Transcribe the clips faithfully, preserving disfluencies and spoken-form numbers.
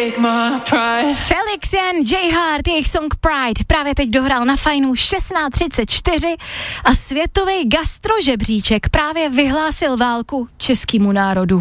Felix Jan, J Hart, jejich song Pride právě teď dohrál na Fajnu šestnáct třicet čtyři a světový gastrožebříček právě vyhlásil válku českému národu.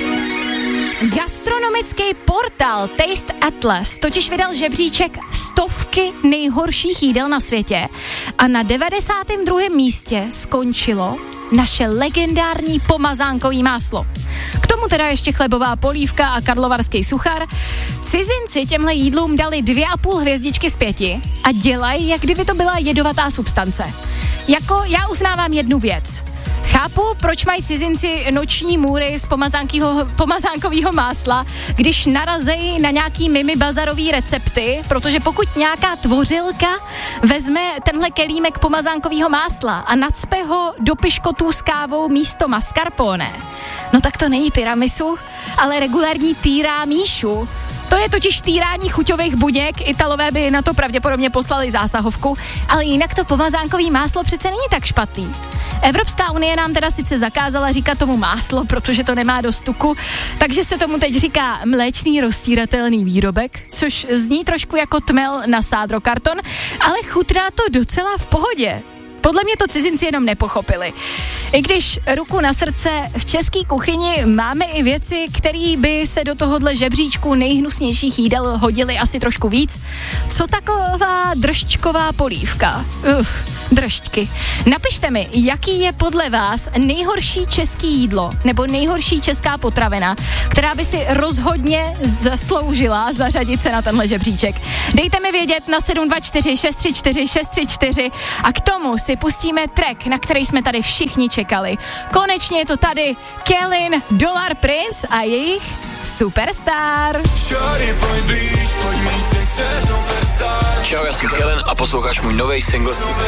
Gastronomický portál Taste Atlas totiž vydal žebříček stovky nejhorších jídel na světě a na devadesátém druhém místě skončilo naše legendární pomazánkový máslo. K tomu teda ještě chlebová polívka a karlovarský suchar. Cizinci těmhle jídlům dali dvě a půl hvězdičky z pěti a dělají, jak kdyby to byla jedovatá substance. Jako já uznávám jednu věc. Chápu, proč mají cizinci noční můry z pomazánkového másla, když narazejí na nějaký mimi bazarový recepty, protože pokud nějaká tvořilka vezme tenhle kelímek pomazánkového másla a nacpe ho do piškotů s kávou místo mascarpone, no tak to není tiramisu, ale regulární týrámíšu. To je totiž týrání chuťových buněk, Italové by na to pravděpodobně poslali zásahovku, ale jinak to pomazánkový máslo přece není tak špatný. Evropská unie nám teda sice zakázala říkat tomu máslo, protože to nemá dost tuku, takže se tomu teď říká mléčný roztíratelný výrobek, což zní trošku jako tmel na sádrokarton, ale chutná to docela v pohodě. Podle mě to cizinci jenom nepochopili. I když ruku na srdce, v české kuchyni máme i věci, které by se do tohohle žebříčku nejhnusnějších jídel hodily asi trošku víc. Co taková držčková polívka? Uf, držčky. Napište mi, jaký je podle vás nejhorší český jídlo nebo nejhorší česká potravina, která by si rozhodně zasloužila zařadit se na tenhle žebříček. Dejte mi vědět na sedm dva čtyři šest tři čtyři šest tři čtyři a k tomu si pustíme track, na který jsme tady všichni čekali. Konečně je to tady Kellyn, Dollar Prince a jejich Superstar. Čau, já jsem Kellyn a posloucháš můj nový single